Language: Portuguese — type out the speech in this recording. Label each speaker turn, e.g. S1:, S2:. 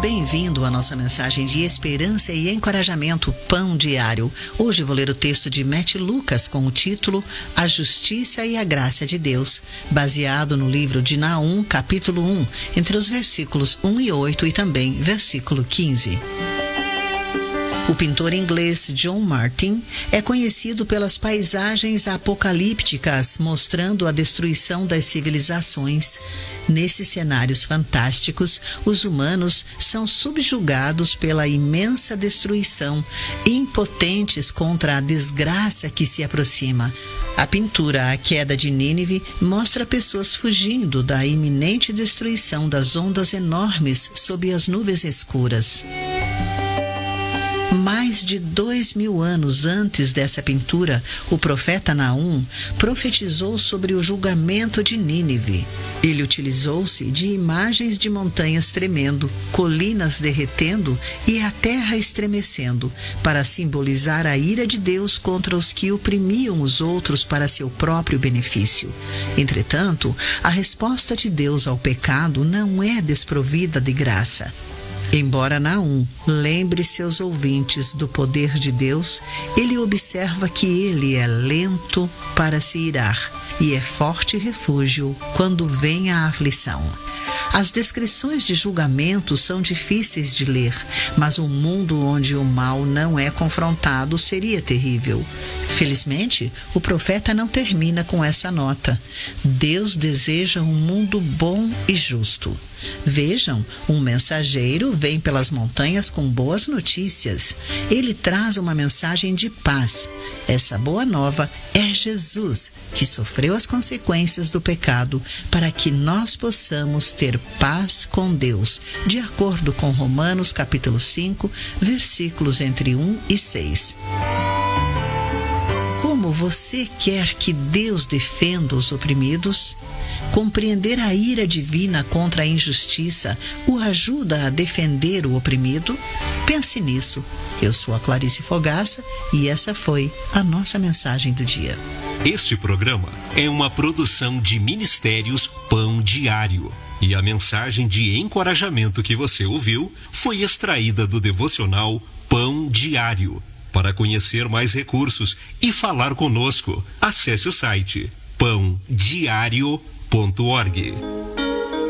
S1: Bem-vindo à nossa mensagem de esperança e encorajamento, Pão Diário. Hoje vou ler o texto de Matthew Lucas com o título A Justiça e a Graça de Deus, baseado no livro de Naum, capítulo 1, entre os versículos 1 e 8 e também versículo 15. O pintor inglês John Martin é conhecido pelas paisagens apocalípticas mostrando a destruição das civilizações. Nesses cenários fantásticos, os humanos são subjugados pela imensa destruição, impotentes contra a desgraça que se aproxima. A pintura A Queda de Nínive mostra pessoas fugindo da iminente destruição das ondas enormes sob as nuvens escuras. Mais de 2000 anos antes dessa pintura, o profeta Naum profetizou sobre o julgamento de Nínive. Ele utilizou-se de imagens de montanhas tremendo, colinas derretendo e a terra estremecendo, para simbolizar a ira de Deus contra os que oprimiam os outros para seu próprio benefício. Entretanto, a resposta de Deus ao pecado não é desprovida de graça. Embora Naum lembre seus ouvintes do poder de Deus, ele observa que ele é lento para se irar e é forte refúgio quando vem a aflição. As descrições de julgamento são difíceis de ler, mas um mundo onde o mal não é confrontado seria terrível. Felizmente, o profeta não termina com essa nota. Deus deseja um mundo bom e justo. Vejam, um mensageiro vem pelas montanhas com boas notícias. Ele traz uma mensagem de paz. Essa boa nova é Jesus, que sofreu as consequências do pecado para que nós possamos ter paz com Deus, de acordo com Romanos capítulo 5, versículos entre 1 e 6. Como você quer que Deus defenda os oprimidos? Compreender a ira divina contra a injustiça o ajuda a defender o oprimido? Pense nisso. Eu sou a Clarice Fogaça e essa foi a nossa mensagem do dia.
S2: Este programa é uma produção de Ministérios Pão Diário. E a mensagem de encorajamento que você ouviu foi extraída do devocional Pão Diário. Para conhecer mais recursos e falar conosco, acesse o site pãodiario.org.